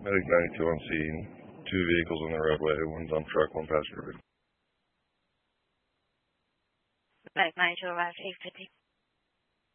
Medic 92 on scene. Two vehicles on the roadway. One's on truck, one passenger vehicle. Medic 92 arrived 850.